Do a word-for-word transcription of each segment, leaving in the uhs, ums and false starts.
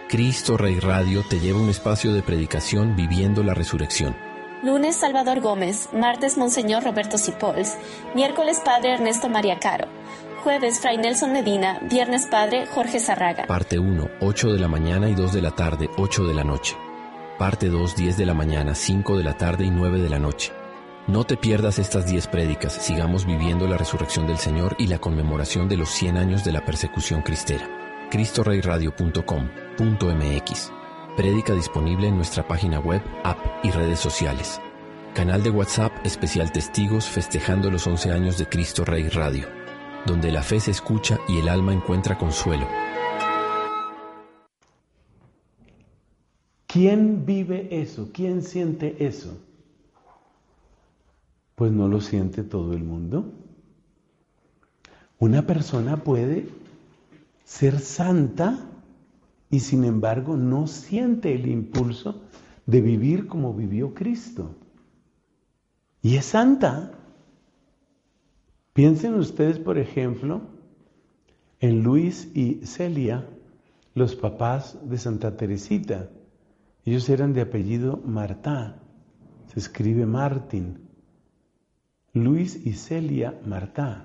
Cristo Rey Radio te lleva a un espacio de predicación viviendo la resurrección. Lunes, Salvador Gómez. Martes, Monseñor Roberto Cipols. Miércoles, Padre Ernesto María Caro. Jueves, Fray Nelson Medina. Viernes, Padre Jorge Zarraga. Parte uno, ocho de la mañana y dos de la tarde, ocho de la noche. Parte dos, diez de la mañana, cinco de la tarde y nueve de la noche. No te pierdas estas diez prédicas. Sigamos viviendo la resurrección del Señor y la conmemoración de los cien años de la persecución cristera. cristo rey radio punto com punto m x. Prédica disponible en nuestra página web, app y redes sociales. Canal de WhatsApp especial Testigos festejando los once años de Cristo Rey Radio, donde la fe se escucha y el alma encuentra consuelo. ¿Quién vive eso? ¿Quién siente eso? Pues no lo siente todo el mundo. Una persona puede ser santa y sin embargo no siente el impulso de vivir como vivió Cristo. Y es santa. Piensen ustedes, por ejemplo, en Luis y Celia, los papás de Santa Teresita. Ellos eran de apellido Martá, se escribe Martín. Luis y Celia Martá.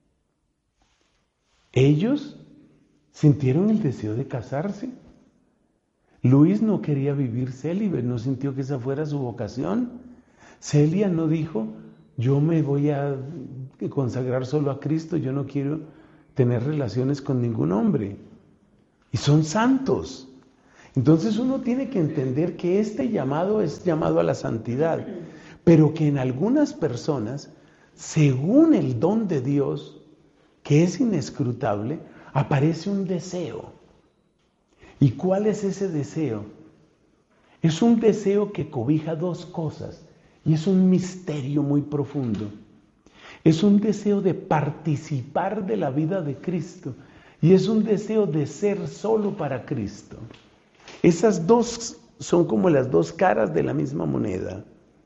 Ellos sintieron el deseo de casarse. Luis no quería vivir célibe, no sintió que esa fuera su vocación. Celia no dijo, yo me voy a consagrar solo a Cristo, yo no quiero tener relaciones con ningún hombre. Y son santos. Entonces uno tiene que entender que este llamado es llamado a la santidad, pero que en algunas personas, según el don de Dios, que es inescrutable, aparece un deseo. ¿Y cuál es ese deseo? Es un deseo que cobija dos cosas y es un misterio muy profundo. Es un deseo de participar de la vida de Cristo y es un deseo de ser solo para Cristo. Esas dos son como las dos caras de la misma moneda.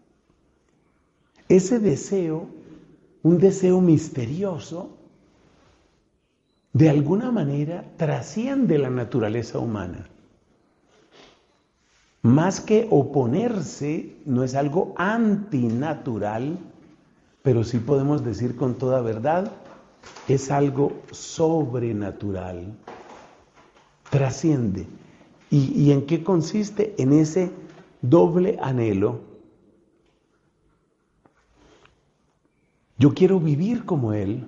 Ese deseo, un deseo misterioso, de alguna manera trasciende la naturaleza humana. Más que oponerse, no es algo antinatural, pero sí podemos decir con toda verdad, es algo sobrenatural. Trasciende. ¿Y, y en qué consiste? En ese doble anhelo. Yo quiero vivir como Él.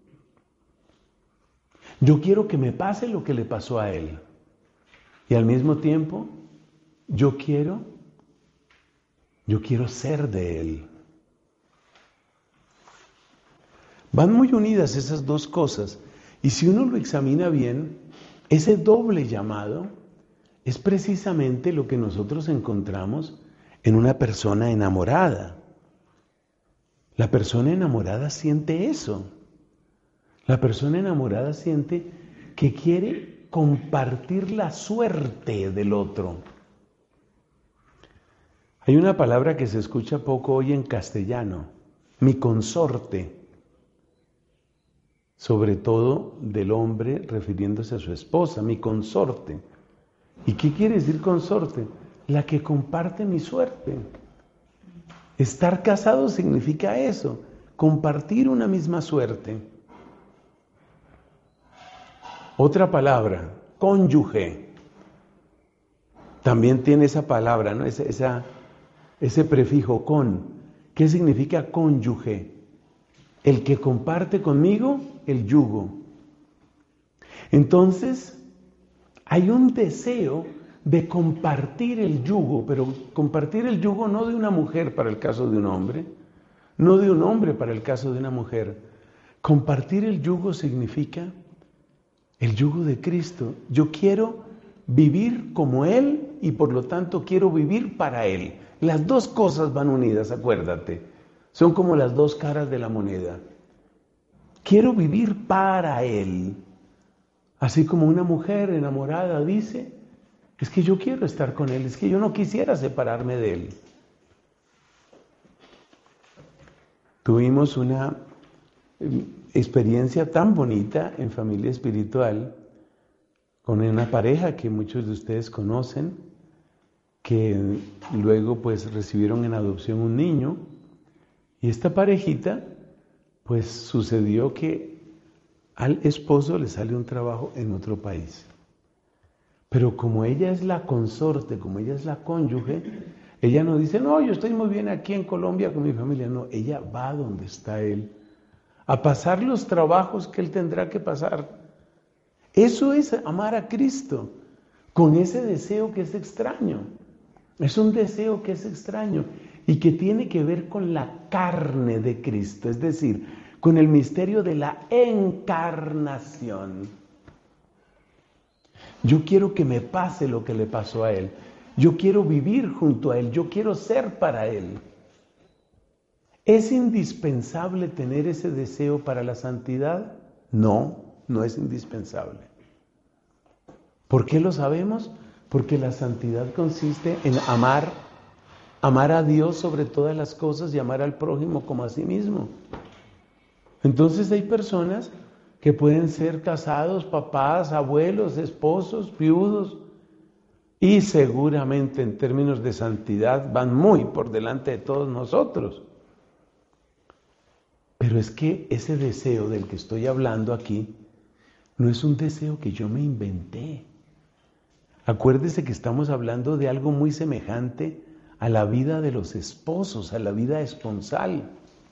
Yo quiero que me pase lo que le pasó a Él. Y al mismo tiempo, yo quiero, yo quiero ser de Él. Van muy unidas esas dos cosas. Y si uno lo examina bien, ese doble llamado es precisamente lo que nosotros encontramos en una persona enamorada. La persona enamorada siente eso. La persona enamorada siente que quiere compartir la suerte del otro. Hay una palabra que se escucha poco hoy en castellano, mi consorte, sobre todo del hombre refiriéndose a su esposa, mi consorte. ¿Y qué quiere decir consorte? La que comparte mi suerte. Estar casado significa eso, compartir una misma suerte. Otra palabra, cónyuge. También tiene esa palabra, ¿no? Esa, esa, ese prefijo con. ¿Qué significa cónyuge? El que comparte conmigo el yugo. Entonces, hay un deseo de compartir el yugo, pero compartir el yugo no de una mujer para el caso de un hombre, no de un hombre para el caso de una mujer. Compartir el yugo significa el yugo de Cristo. Yo quiero vivir como Él y por lo tanto quiero vivir para Él. Las dos cosas van unidas, acuérdate. Son como las dos caras de la moneda. Quiero vivir para Él. Así como una mujer enamorada dice, es que yo quiero estar con Él, es que yo no quisiera separarme de Él. Tuvimos una experiencia tan bonita en familia espiritual con una pareja que muchos de ustedes conocen, que luego pues recibieron en adopción un niño, y esta parejita pues sucedió que al esposo le sale un trabajo en otro país. Pero como ella es la consorte, como ella es la cónyuge, ella no dice, no, yo estoy muy bien aquí en Colombia con mi familia. No, ella va donde está él, a pasar los trabajos que él tendrá que pasar. Eso es amar a Cristo, con ese deseo que es extraño. Es un deseo que es extraño y que tiene que ver con la carne de Cristo, es decir, con el misterio de la encarnación. Yo quiero que me pase lo que le pasó a él. Yo quiero vivir junto a él. Yo quiero ser para él. ¿Es indispensable tener ese deseo para la santidad? No, no es indispensable. ¿Por qué lo sabemos? Porque la santidad consiste en amar, amar a Dios sobre todas las cosas y amar al prójimo como a sí mismo. Entonces hay personas que pueden ser casados, papás, abuelos, esposos, viudos, y seguramente en términos de santidad van muy por delante de todos nosotros. Pero es que ese deseo del que estoy hablando aquí no es un deseo que yo me inventé. Acuérdese que estamos hablando de algo muy semejante a la vida de los esposos, a la vida esponsal.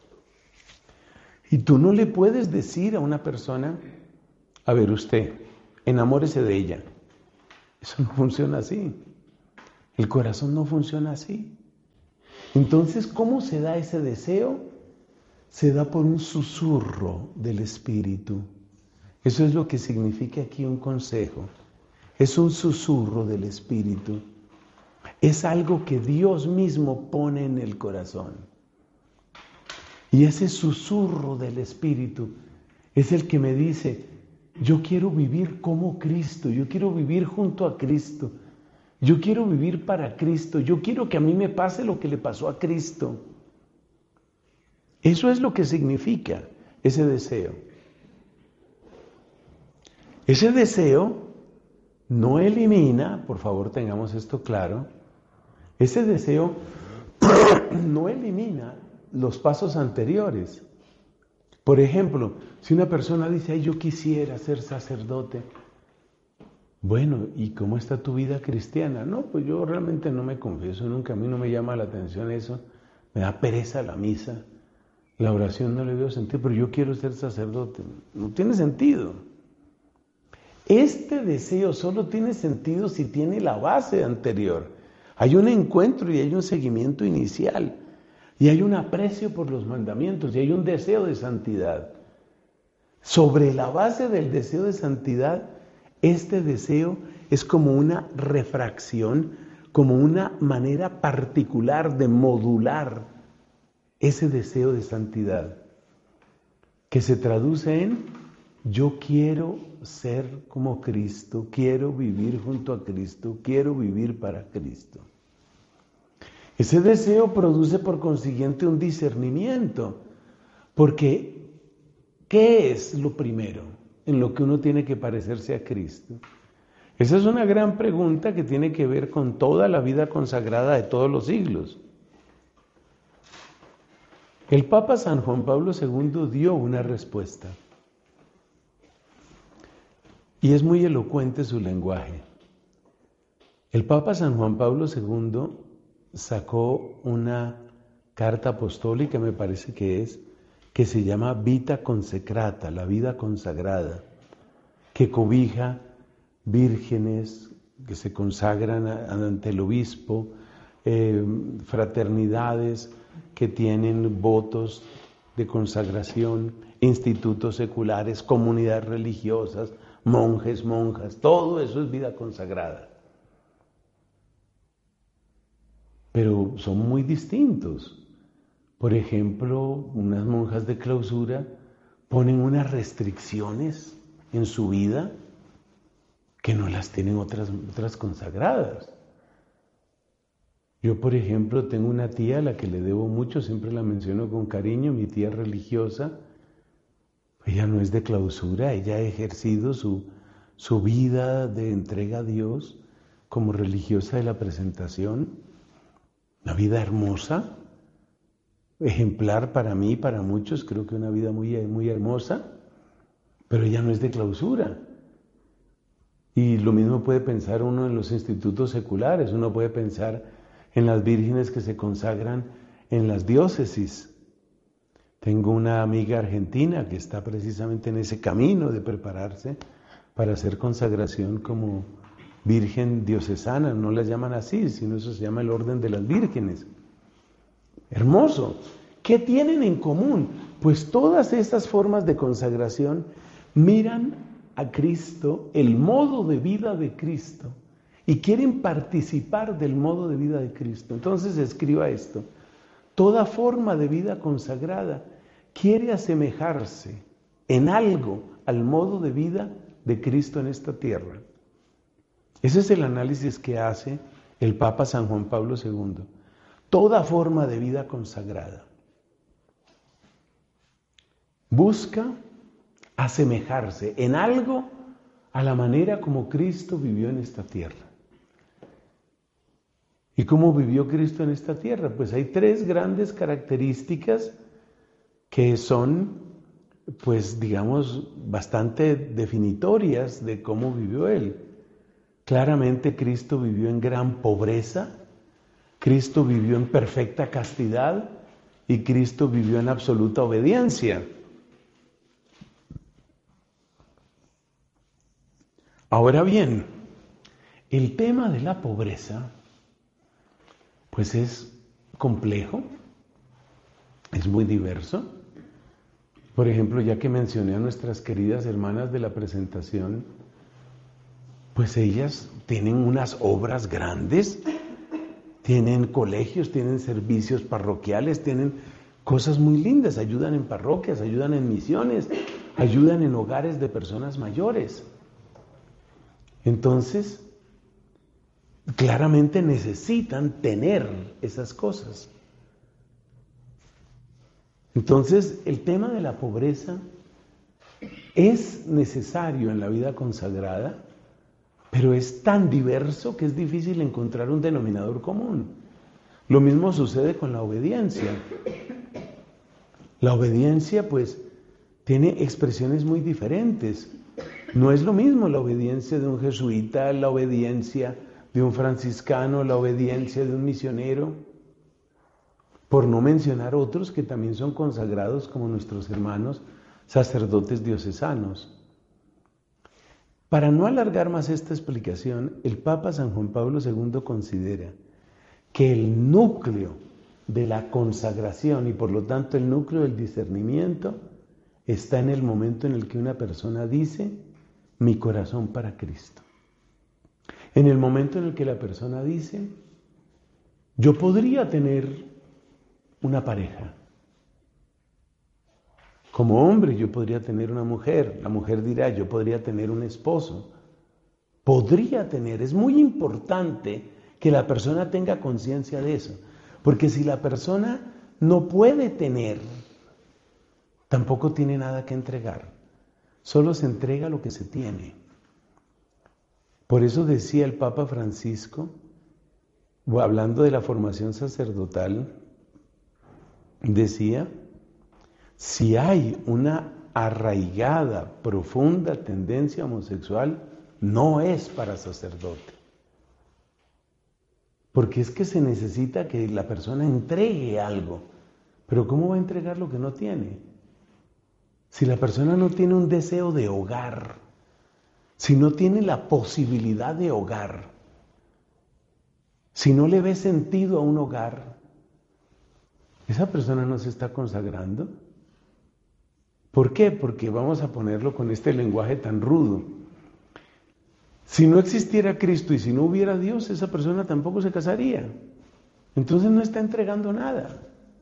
Y tú no le puedes decir a una persona, a ver usted, enamórese de ella. Eso no funciona así. El corazón no funciona así. Entonces, ¿cómo se da ese deseo? Se da por un susurro del Espíritu. Eso es lo que significa aquí un consejo. Es un susurro del Espíritu. Es algo que Dios mismo pone en el corazón. Y ese susurro del Espíritu es el que me dice, yo quiero vivir como Cristo, yo quiero vivir junto a Cristo, yo quiero vivir para Cristo, yo quiero que a mí me pase lo que le pasó a Cristo. Eso es lo que significa ese deseo. Ese deseo no elimina, por favor tengamos esto claro, ese deseo no elimina los pasos anteriores. Por ejemplo, si una persona dice, ay, yo quisiera ser sacerdote. Bueno, ¿y cómo está tu vida cristiana? No, pues yo realmente no me confieso nunca, a mí no me llama la atención eso, me da pereza la misa, la oración no le veo sentido, pero yo quiero ser sacerdote. No tiene sentido. Este deseo solo tiene sentido si tiene la base anterior. Hay un encuentro y hay un seguimiento inicial. Y hay un aprecio por los mandamientos y hay un deseo de santidad. Sobre la base del deseo de santidad, este deseo es como una refracción, como una manera particular de modular ese deseo de santidad, que se traduce en yo quiero ser como Cristo, quiero vivir junto a Cristo, quiero vivir para Cristo. Ese deseo produce por consiguiente un discernimiento, porque ¿qué es lo primero en lo que uno tiene que parecerse a Cristo? Esa es una gran pregunta que tiene que ver con toda la vida consagrada de todos los siglos. El Papa San Juan Pablo segundo dio una respuesta, y es muy elocuente su lenguaje. El Papa San Juan Pablo segundo sacó una carta apostólica, me parece que es, que se llama Vita Consecrata, la vida consagrada, que cobija vírgenes que se consagran ante el obispo, eh, fraternidades que tienen votos de consagración, institutos seculares, comunidades religiosas, monjes, monjas, todo eso es vida consagrada. Pero son muy distintos. Por ejemplo, unas monjas de clausura ponen unas restricciones en su vida que no las tienen otras, otras consagradas. Yo, por ejemplo, tengo una tía a la que le debo mucho, siempre la menciono con cariño, mi tía religiosa. Ella no es de clausura, ella ha ejercido su, su vida de entrega a Dios como religiosa de la presentación, una vida hermosa, ejemplar para mí, para muchos, creo que una vida muy, muy hermosa, pero ella no es de clausura. Y lo mismo puede pensar uno en los institutos seculares, uno puede pensar en las vírgenes que se consagran en las diócesis. Tengo una amiga argentina que está precisamente en ese camino de prepararse para hacer consagración como virgen diocesana, no la llaman así, sino eso se llama el orden de las vírgenes. Hermoso. ¿Qué tienen en común? Pues todas estas formas de consagración miran a Cristo, el modo de vida de Cristo, y quieren participar del modo de vida de Cristo. Entonces escriba esto: toda forma de vida consagrada quiere asemejarse en algo al modo de vida de Cristo en esta tierra. Ese es el análisis que hace el Papa San Juan Pablo segundo. Toda forma de vida consagrada busca asemejarse en algo a la manera como Cristo vivió en esta tierra. ¿Y cómo vivió Cristo en esta tierra? Pues hay tres grandes características que son, pues digamos, bastante definitorias de cómo vivió Él. Claramente Cristo vivió en gran pobreza, Cristo vivió en perfecta castidad y Cristo vivió en absoluta obediencia. Ahora bien, el tema de la pobreza, pues es complejo, es muy diverso. Por ejemplo, ya que mencioné a nuestras queridas hermanas de la presentación, pues ellas tienen unas obras grandes, tienen colegios, tienen servicios parroquiales, tienen cosas muy lindas, ayudan en parroquias, ayudan en misiones, ayudan en hogares de personas mayores. Entonces, claramente necesitan tener esas cosas. Entonces, el tema de la pobreza es necesario en la vida consagrada, pero es tan diverso que es difícil encontrar un denominador común. Lo mismo sucede con la obediencia. La obediencia, pues, tiene expresiones muy diferentes. No es lo mismo la obediencia de un jesuita, la obediencia de un franciscano, la obediencia de un misionero, por no mencionar otros que también son consagrados como nuestros hermanos sacerdotes diocesanos. Para no alargar más esta explicación, el Papa San Juan Pablo segundo considera que el núcleo de la consagración y por lo tanto el núcleo del discernimiento está en el momento en el que una persona dice: mi corazón para Cristo. En el momento en el que la persona dice: yo podría tener una pareja. Como hombre yo podría tener una mujer. La mujer dirá: yo podría tener un esposo. Podría tener. Es muy importante que la persona tenga conciencia de eso. Porque si la persona no puede tener, tampoco tiene nada que entregar. Solo se entrega lo que se tiene. Por eso decía el Papa Francisco, hablando de la formación sacerdotal, decía: si hay una arraigada, profunda tendencia homosexual, no es para sacerdote. Porque es que se necesita que la persona entregue algo. Pero ¿cómo va a entregar lo que no tiene? Si la persona no tiene un deseo de hogar, si no tiene la posibilidad de hogar, si no le ve sentido a un hogar, esa persona no se está consagrando. ¿Por qué? Porque vamos a ponerlo con este lenguaje tan rudo. Si no existiera Cristo y si no hubiera Dios, esa persona tampoco se casaría. Entonces no está entregando nada.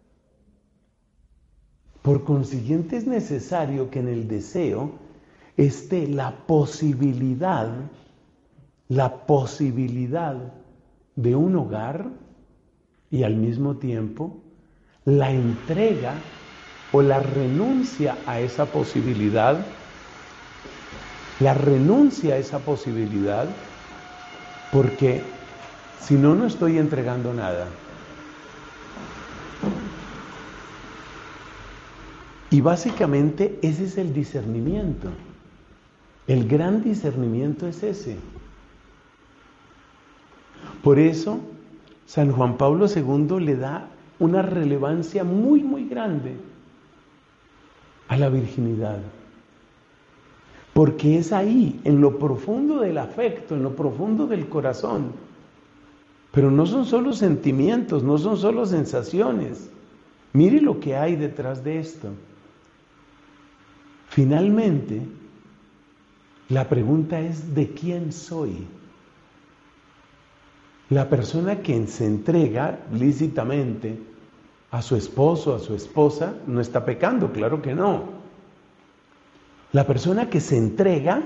Por consiguiente, es necesario que en el deseo esté la posibilidad, la posibilidad de un hogar y al mismo tiempo la entrega o la renuncia a esa posibilidad la renuncia a esa posibilidad, porque si no, no estoy entregando nada. Y básicamente ese es el discernimiento. El gran discernimiento es ese. Por eso, San Juan Pablo segundo le da una relevancia muy, muy grande a la virginidad. Porque es ahí, en lo profundo del afecto, en lo profundo del corazón. Pero no son solo sentimientos, no son solo sensaciones. Mire lo que hay detrás de esto. Finalmente, la pregunta es: ¿de quién soy? La persona que se entrega lícitamente a su esposo, a su esposa, no está pecando, claro que no. La persona que se entrega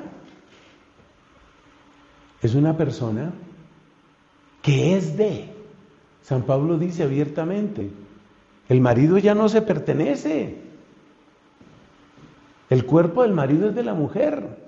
es una persona que es de. San Pablo dice abiertamente, el marido ya no se pertenece. El cuerpo del marido es de la mujer.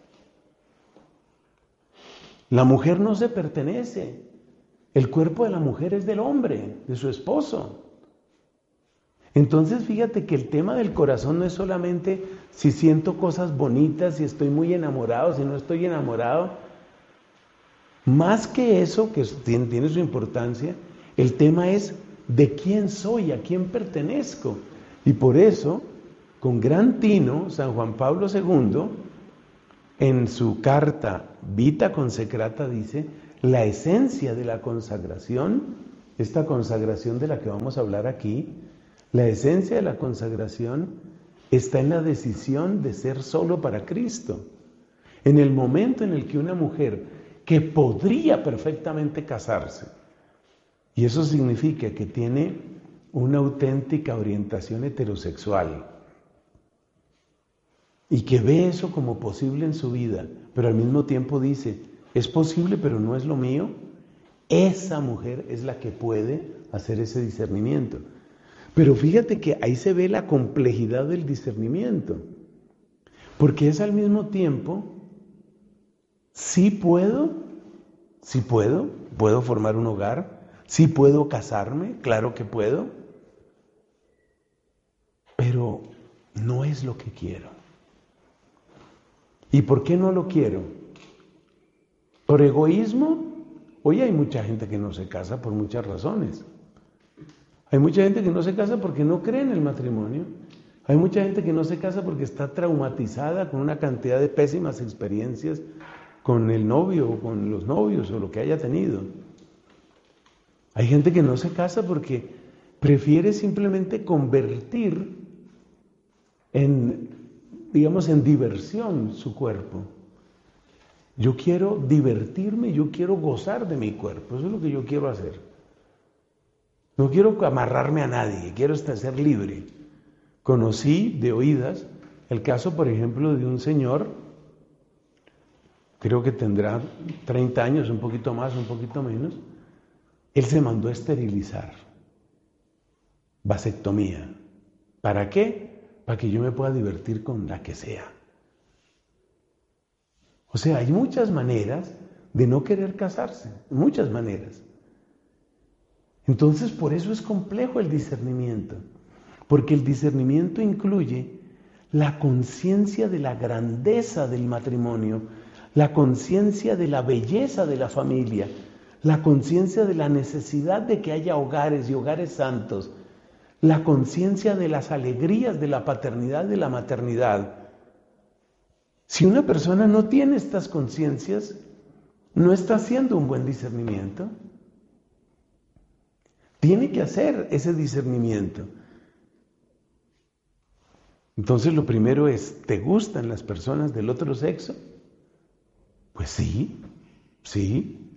La mujer no se pertenece. El cuerpo de la mujer es del hombre, de su esposo. Entonces fíjate que el tema del corazón no es solamente si siento cosas bonitas, si estoy muy enamorado, si no estoy enamorado. Más que eso, que tiene su importancia, el tema es de quién soy, a quién pertenezco. Y por eso, con gran tino, San Juan Pablo segundo, en su carta Vita Consecrata dice, la esencia de la consagración, esta consagración de la que vamos a hablar aquí, la esencia de la consagración está en la decisión de ser solo para Cristo. En el momento en el que una mujer que podría perfectamente casarse, y eso significa que tiene una auténtica orientación heterosexual, y que ve eso como posible en su vida, pero al mismo tiempo dice, es posible pero no es lo mío, esa mujer es la que puede hacer ese discernimiento. Pero fíjate que ahí se ve la complejidad del discernimiento, porque es al mismo tiempo, sí puedo, sí puedo, puedo formar un hogar, sí puedo casarme, claro que puedo, pero no es lo que quiero. ¿Y por qué no lo quiero? ¿Por egoísmo? Hoy hay mucha gente que no se casa por muchas razones. Hay mucha gente que no se casa porque no cree en el matrimonio. Hay mucha gente que no se casa porque está traumatizada con una cantidad de pésimas experiencias con el novio o con los novios o lo que haya tenido. Hay gente que no se casa porque prefiere simplemente convertir en, digamos, en diversión su cuerpo. Yo quiero divertirme, yo quiero gozar de mi cuerpo, eso es lo que yo quiero hacer. No quiero amarrarme a nadie, quiero ser libre. Conocí de oídas el caso, por ejemplo, de un señor, creo que tendrá treinta años, un poquito más, un poquito menos. Él se mandó a esterilizar, vasectomía. ¿Para qué? Para que yo me pueda divertir con la que sea. O sea, hay muchas maneras de no querer casarse, muchas maneras. Entonces, por eso es complejo el discernimiento, porque el discernimiento incluye la conciencia de la grandeza del matrimonio, la conciencia de la belleza de la familia, la conciencia de la necesidad de que haya hogares y hogares santos, la conciencia de las alegrías de la paternidad y de la maternidad. Si una persona no tiene estas conciencias, no está haciendo un buen discernimiento. Tiene que hacer ese discernimiento. Entonces lo primero es, ¿te gustan las personas del otro sexo? Pues sí, sí.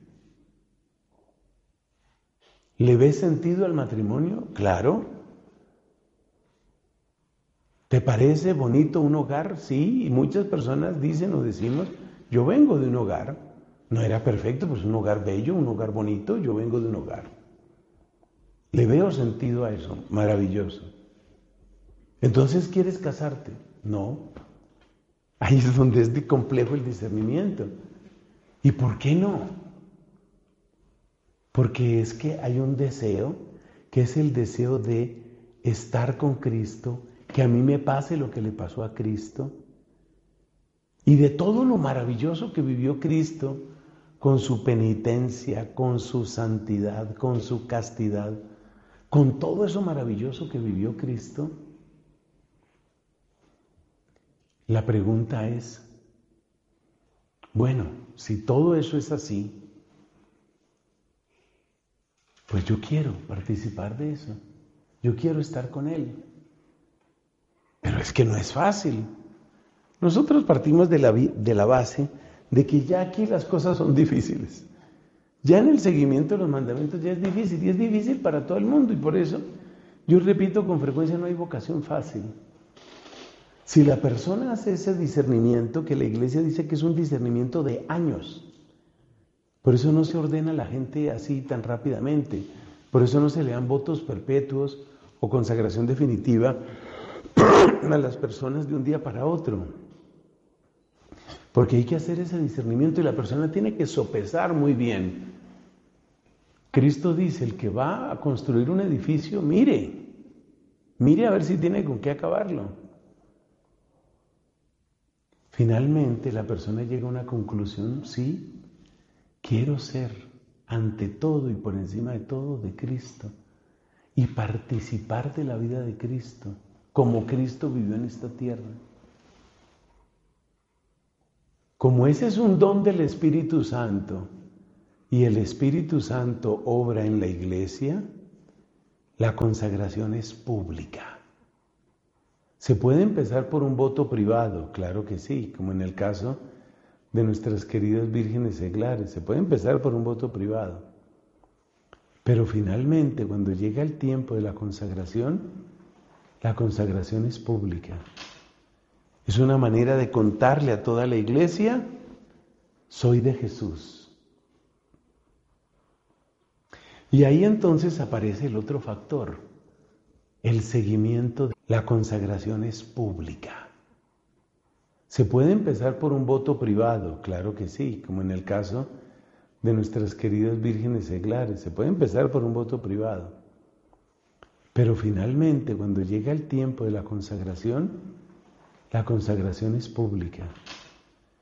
¿Le ves sentido al matrimonio? Claro. ¿Te parece bonito un hogar? Sí, y muchas personas dicen o decimos, yo vengo de un hogar, no era perfecto, pues un hogar bello, un hogar bonito, yo vengo de un hogar. ¿Le veo sentido a eso? Maravilloso. Entonces, ¿quieres casarte? No. Ahí es donde es de complejo el discernimiento. ¿Y por qué no? Porque es que hay un deseo, que es el deseo de estar con Cristo, que a mí me pase lo que le pasó a Cristo, y de todo lo maravilloso que vivió Cristo, con su penitencia, con su santidad, con su castidad, con todo eso maravilloso que vivió Cristo. La pregunta es, bueno, si todo eso es así, pues yo quiero participar de eso, yo quiero estar con Él. Pero es que no es fácil. Nosotros partimos de la, de la base de que ya aquí las cosas son difíciles. Ya en el seguimiento de los mandamientos ya es difícil, y es difícil para todo el mundo, y por eso yo repito con frecuencia, no hay vocación fácil. Si la persona hace ese discernimiento, que la iglesia dice que es un discernimiento de años, por eso no se ordena a la gente así tan rápidamente, por eso no se le dan votos perpetuos o consagración definitiva a las personas de un día para otro, porque hay que hacer ese discernimiento y la persona tiene que sopesar muy bien. Cristo dice, el que va a construir un edificio, mire, mire a ver si tiene con qué acabarlo. Finalmente la persona llega a una conclusión, sí, quiero ser ante todo y por encima de todo de Cristo y participar de la vida de Cristo, como Cristo vivió en esta tierra. Como ese es un don del Espíritu Santo y el Espíritu Santo obra en la iglesia, la consagración es pública. ¿Se puede empezar por un voto privado? Claro que sí, como en el caso de nuestras queridas vírgenes seglares. Se puede empezar por un voto privado. Pero finalmente, cuando llega el tiempo de la consagración, la consagración es pública. Es una manera de contarle a toda la iglesia, soy de Jesús. Y ahí entonces aparece el otro factor, el seguimiento. De la consagración es pública. ¿Se puede empezar por un voto privado? Claro que sí, como en el caso de nuestras queridas vírgenes seglares. Se puede empezar por un voto privado. Pero finalmente, cuando llega el tiempo de la consagración, la consagración es pública.